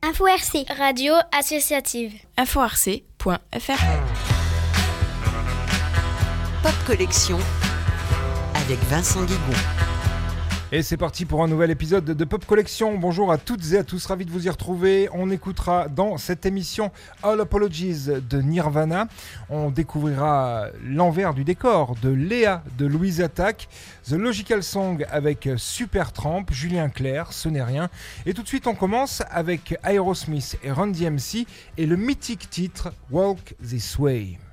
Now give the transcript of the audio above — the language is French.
Info RC, radio associative. InfoRC.fr. Pop Collection avec Vincent Guigon. Et c'est parti pour un nouvel épisode de Pop Collection. Bonjour à toutes et à tous, ravi de vous y retrouver. On écoutera dans cette émission All Apologies de Nirvana. On découvrira l'envers du décor de Léa de Louise Attaque, The Logical Song avec Supertramp, Julien Clerc, Ce n'est rien. Et tout de suite on commence avec Aerosmith et Run DMC et le mythique titre Walk This Way.